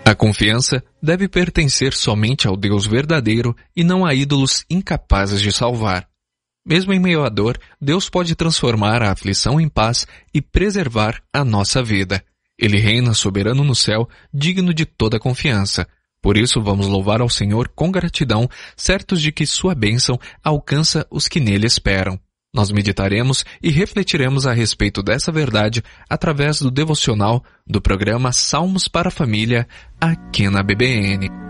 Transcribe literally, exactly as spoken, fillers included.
A confiança deve pertencer somente ao Deus verdadeiro e não a ídolos incapazes de salvar. Mesmo em meio à dor, Deus pode transformar a aflição em paz e preservar a nossa vida. Ele reina soberano no céu, digno de toda confiança. Por isso vamos louvar ao Senhor com gratidão, certos de que sua bênção alcança os que nele esperam. Nós meditaremos e refletiremos a respeito dessa verdade através do devocional do programa Salmos para a Família, aqui na B B N.